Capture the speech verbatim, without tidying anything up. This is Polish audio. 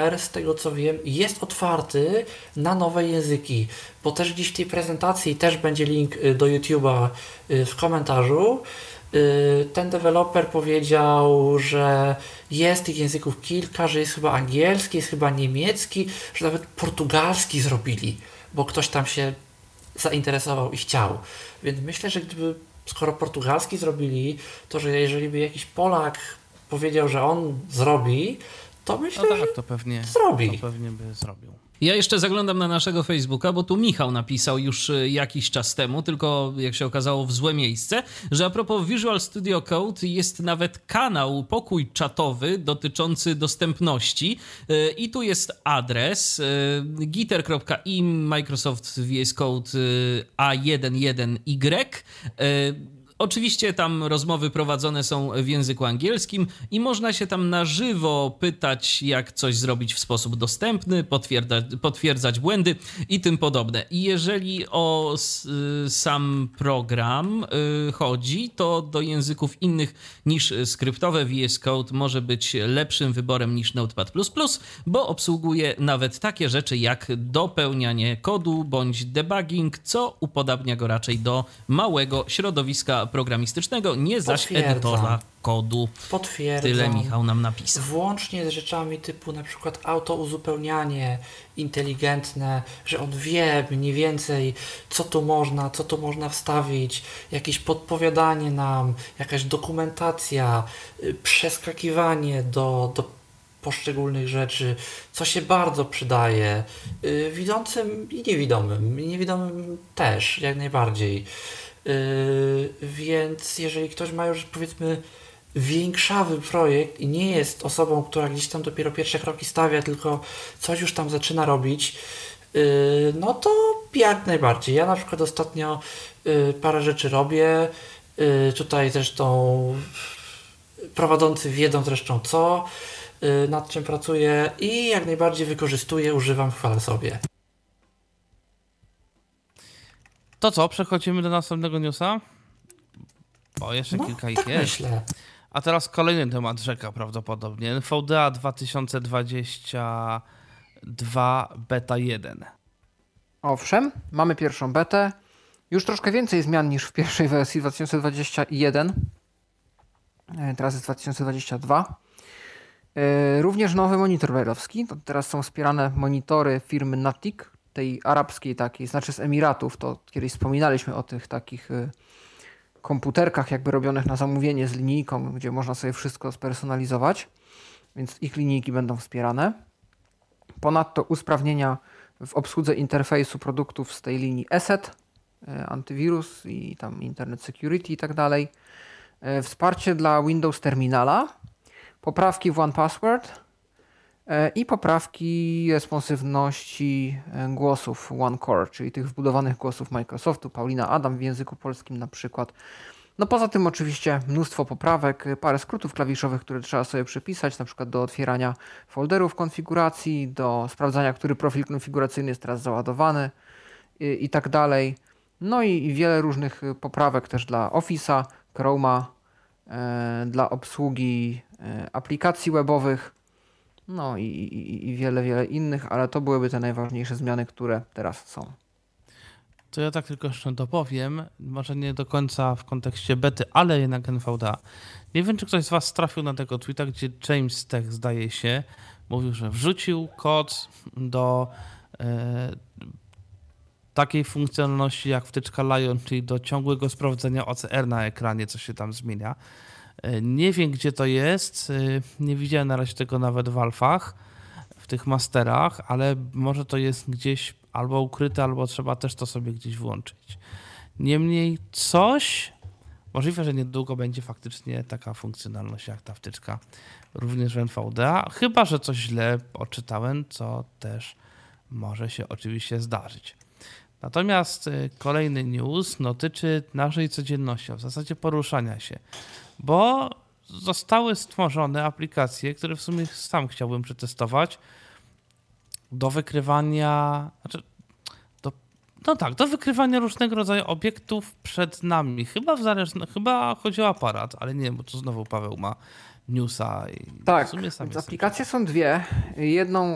deweloper, z tego co wiem, jest otwarty na nowe języki, bo też gdzieś w tej prezentacji też będzie link do YouTube'a w komentarzu. Ten deweloper powiedział, że jest tych języków kilka, że jest chyba angielski, jest chyba niemiecki, że nawet portugalski zrobili, bo ktoś tam się zainteresował i chciał. Więc myślę, że gdyby, skoro portugalski zrobili, to że jeżeli by jakiś Polak powiedział, że on zrobi, to myślę, no tak, że to pewnie, zrobi. To pewnie by zrobił. Ja jeszcze zaglądam na naszego Facebooka, bo tu Michał napisał już jakiś czas temu, tylko jak się okazało w złe miejsce, że a propos Visual Studio Code jest nawet kanał, pokój czatowy dotyczący dostępności i tu jest adres gitter kropka im Microsoft V S Code A jeden jeden Y. Oczywiście tam rozmowy prowadzone są w języku angielskim i można się tam na żywo pytać, jak coś zrobić w sposób dostępny, potwierdzać, potwierdzać błędy i tym podobne. I jeżeli o sam program chodzi, to do języków innych niż skryptowe V S Code może być lepszym wyborem niż Notepad plus plus, bo obsługuje nawet takie rzeczy jak dopełnianie kodu bądź debugging, co upodabnia go raczej do małego środowiska programistycznego, nie zaś edytora kodu. Potwierdzam. Tyle Michał nam napisał. Włącznie z rzeczami typu na przykład autouzupełnianie inteligentne, że on wie mniej więcej, co tu można, co tu można wstawić, jakieś podpowiadanie nam, jakaś dokumentacja, przeskakiwanie do, do poszczególnych rzeczy, co się bardzo przydaje widzącym i niewidomym. I niewidomym też, jak najbardziej. Yy, więc jeżeli ktoś ma już, powiedzmy, większawy projekt i nie jest osobą, która gdzieś tam dopiero pierwsze kroki stawia, tylko coś już tam zaczyna robić, yy, no to jak najbardziej. Ja na przykład ostatnio yy, parę rzeczy robię, yy, tutaj zresztą prowadzący wiedzą zresztą co, yy, nad czym pracuję i jak najbardziej wykorzystuję, używam, chwalę sobie. To co, przechodzimy do następnego newsa? O, jeszcze no, kilka ich tak jest. Myślę. A teraz kolejny temat rzeka prawdopodobnie. N V D A dwa tysiące dwadzieścia dwa beta jeden. Owszem, mamy pierwszą betę. Już troszkę więcej zmian niż w pierwszej wersji dwa tysiące dwadzieścia jeden. Teraz jest dwa tysiące dwadzieścia dwa. Również nowy monitor brajlowski. Teraz są wspierane monitory firmy Natic, tej arabskiej takiej, znaczy z Emiratów. To kiedyś wspominaliśmy o tych takich komputerkach jakby robionych na zamówienie z linijką, gdzie można sobie wszystko spersonalizować, więc ich linijki będą wspierane. Ponadto usprawnienia w obsłudze interfejsu produktów z tej linii E S E T, antywirus i tam Internet Security i tak dalej. Wsparcie dla Windows Terminala, poprawki w One Password i poprawki responsywności głosów One Core, czyli tych wbudowanych głosów Microsoftu, Paulina Adam w języku polskim na przykład. No poza tym oczywiście mnóstwo poprawek, parę skrótów klawiszowych, które trzeba sobie przypisać, na przykład do otwierania folderów konfiguracji, do sprawdzania, który profil konfiguracyjny jest teraz załadowany i, i tak dalej. No i, i wiele różnych poprawek też dla Office'a, Chroma, e, dla obsługi e, aplikacji webowych, no i, i, i wiele, wiele innych, ale to byłyby te najważniejsze zmiany, które teraz są. To ja tak tylko jeszcze dopowiem, może nie do końca w kontekście bety, ale jednak N V D A. Nie wiem, czy ktoś z was trafił na tego tweeta, gdzie James Tech, zdaje się, mówił, że wrzucił kod do e, takiej funkcjonalności jak wtyczka Lion, czyli do ciągłego sprawdzenia O C R na ekranie, co się tam zmienia. E, nie wiem, gdzie to jest, e, nie widziałem na razie tego nawet w alfach, w tych masterach, ale może to jest gdzieś albo ukryte, albo trzeba też to sobie gdzieś włączyć. Niemniej coś, możliwe, że niedługo będzie faktycznie taka funkcjonalność jak ta wtyczka również w N V D A, chyba że coś źle odczytałem, co też może się oczywiście zdarzyć. Natomiast kolejny news dotyczy naszej codzienności, a w zasadzie poruszania się, bo zostały stworzone aplikacje, które w sumie sam chciałbym przetestować, do wykrywania, znaczy do, no tak, do wykrywania różnego rodzaju obiektów przed nami. Chyba w zależności, chyba chodzi o aparat, ale nie wiem, bo tu znowu Paweł ma newsa. I tak, w sumie sam więc aplikacje są dwie. Jedną